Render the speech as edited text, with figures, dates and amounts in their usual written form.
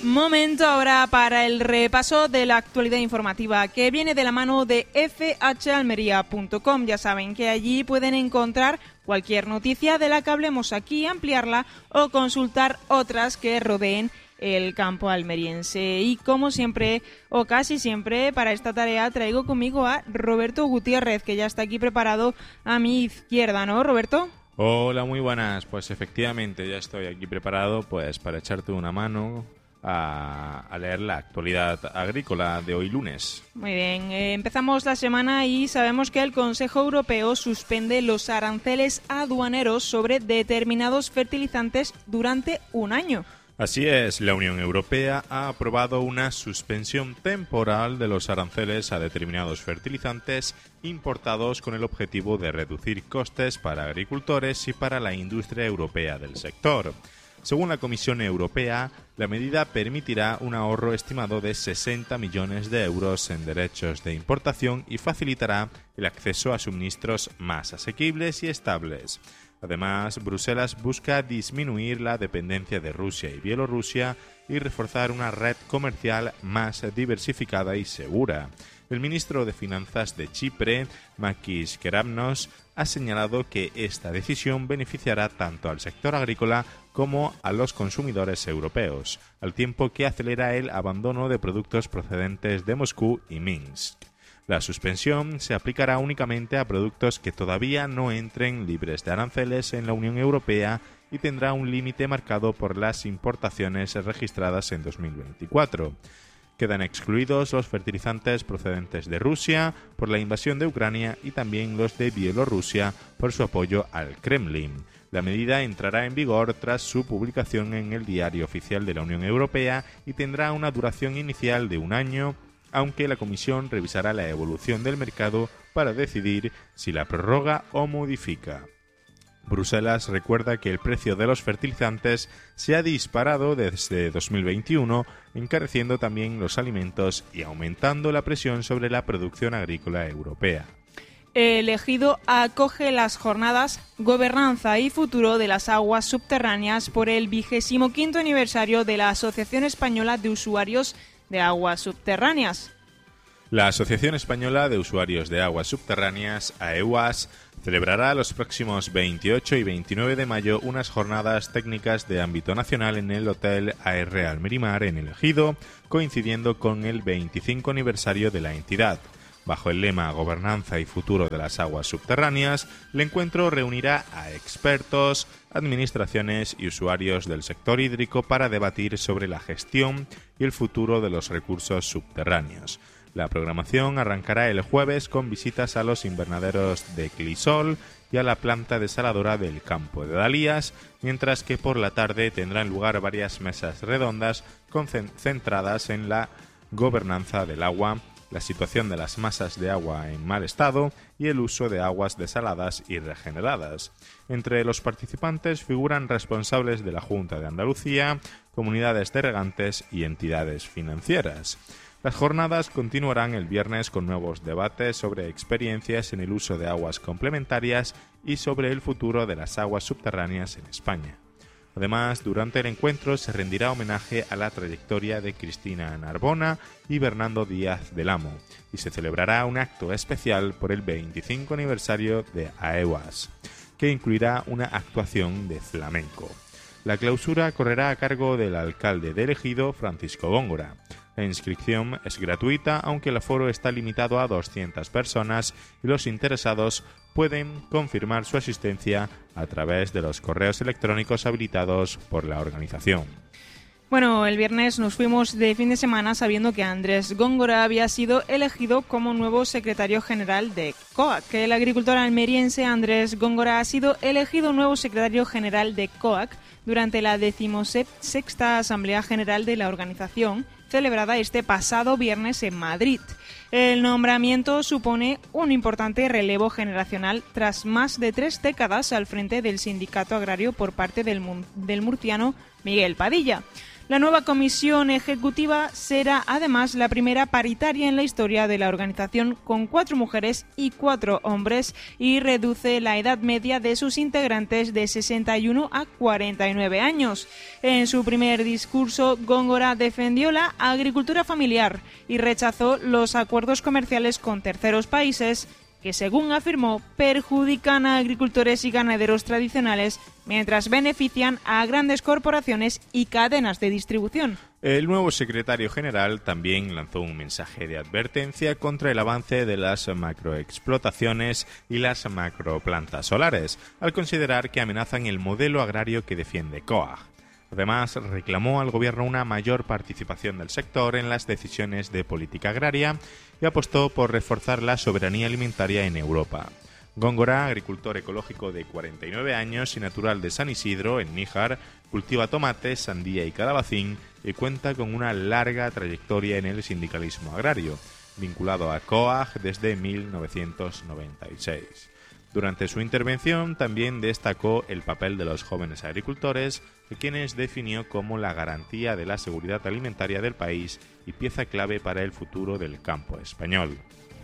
Momento ahora para el repaso de la actualidad informativa que viene de la mano de fhalmería.com. Ya saben que allí pueden encontrar cualquier noticia de la que hablemos aquí, ampliarla o consultar otras que rodeen el campo almeriense. Y como siempre, o casi siempre, para esta tarea traigo conmigo a Roberto Gutiérrez, que ya está aquí preparado a mi izquierda, ¿no, Roberto? Hola, muy buenas. Pues efectivamente ya estoy aquí preparado pues para echarte una mano a leer la actualidad agrícola de hoy lunes. Muy bien, empezamos la semana y sabemos que el Consejo Europeo suspende los aranceles aduaneros sobre determinados fertilizantes durante un año. Así es, la Unión Europea ha aprobado una suspensión temporal de los aranceles a determinados fertilizantes importados con el objetivo de reducir costes para agricultores y para la industria europea del sector. Según la Comisión Europea, la medida permitirá un ahorro estimado de 60 millones de euros en derechos de importación y facilitará el acceso a suministros más asequibles y estables. Además, Bruselas busca disminuir la dependencia de Rusia y Bielorrusia y reforzar una red comercial más diversificada y segura. El ministro de Finanzas de Chipre, Makis Keramnos, ha señalado que esta decisión beneficiará tanto al sector agrícola como a los consumidores europeos, al tiempo que acelera el abandono de productos procedentes de Moscú y Minsk. La suspensión se aplicará únicamente a productos que todavía no entren libres de aranceles en la Unión Europea y tendrá un límite marcado por las importaciones registradas en 2024. Quedan excluidos los fertilizantes procedentes de Rusia por la invasión de Ucrania y también los de Bielorrusia por su apoyo al Kremlin. La medida entrará en vigor tras su publicación en el Diario Oficial de la Unión Europea y tendrá una duración inicial de un año, aunque la Comisión revisará la evolución del mercado para decidir si la prorroga o modifica. Bruselas recuerda que el precio de los fertilizantes se ha disparado desde 2021, encareciendo también los alimentos y aumentando la presión sobre la producción agrícola europea. El Ejido acoge las jornadas Gobernanza y Futuro de las Aguas Subterráneas por el 25º aniversario de la Asociación Española de Usuarios de Aguas Subterráneas. La Asociación Española de Usuarios de Aguas Subterráneas, AEUAS, celebrará los próximos 28 y 29 de mayo unas jornadas técnicas de ámbito nacional en el Hotel AR Almerimar en El Ejido, coincidiendo con el 25 aniversario de la entidad. Bajo el lema Gobernanza y Futuro de las Aguas Subterráneas, el encuentro reunirá a expertos, administraciones y usuarios del sector hídrico para debatir sobre la gestión y el futuro de los recursos subterráneos. La programación arrancará el jueves con visitas a los invernaderos de Clisol y a la planta desaladora del Campo de Dalías, mientras que por la tarde tendrán lugar varias mesas redondas centradas en la gobernanza del agua, la situación de las masas de agua en mal estado y el uso de aguas desaladas y regeneradas. Entre los participantes figuran responsables de la Junta de Andalucía, comunidades de regantes y entidades financieras. Las jornadas continuarán el viernes con nuevos debates sobre experiencias en el uso de aguas complementarias y sobre el futuro de las aguas subterráneas en España. Además, durante el encuentro se rendirá homenaje a la trayectoria de Cristina Narbona y Bernardo Díaz del Amo y se celebrará un acto especial por el 25 aniversario de AEUAS, que incluirá una actuación de flamenco. La clausura correrá a cargo del alcalde de El Ejido, Francisco Góngora. La inscripción es gratuita, aunque el aforo está limitado a 200 personas y los interesados pueden confirmar su asistencia a través de los correos electrónicos habilitados por la organización. Bueno, el viernes nos fuimos de fin de semana sabiendo que Andrés Góngora había sido elegido como nuevo secretario general de COAC. El agricultor almeriense Andrés Góngora ha sido elegido nuevo secretario general de COAC durante la 16ª Asamblea General de la organización, celebrada este pasado viernes en Madrid. El nombramiento supone un importante relevo generacional tras más de 3 décadas al frente del sindicato agrario por parte del murciano Miguel Padilla. La nueva comisión ejecutiva será además la primera paritaria en la historia de la organización, con 4 mujeres y 4 hombres, y reduce la edad media de sus integrantes de 61 a 49 años. En su primer discurso, Góngora defendió la agricultura familiar y rechazó los acuerdos comerciales con terceros países que, según afirmó, perjudican a agricultores y ganaderos tradicionales mientras benefician a grandes corporaciones y cadenas de distribución. El nuevo secretario general también lanzó un mensaje de advertencia contra el avance de las macroexplotaciones y las macroplantas solares, al considerar que amenazan el modelo agrario que defiende COAG. Además, reclamó al gobierno una mayor participación del sector en las decisiones de política agraria y apostó por reforzar la soberanía alimentaria en Europa. Góngora, agricultor ecológico de 49 años y natural de San Isidro, en Níjar, cultiva tomate, sandía y calabacín y cuenta con una larga trayectoria en el sindicalismo agrario, vinculado a COAG desde 1996. Durante su intervención también destacó el papel de los jóvenes agricultores, a quienes definió como la garantía de la seguridad alimentaria del país y pieza clave para el futuro del campo español.